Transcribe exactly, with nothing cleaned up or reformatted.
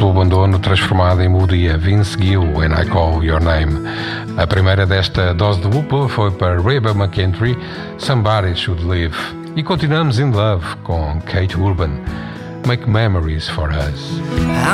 do abandono transformada em melodia. Vince Gill, When I Call Your Name. A primeira desta dose de dupla foi para Reba McEntry, Somebody Should Live. E continuamos in love com Kate Urban, Make Memories for Us.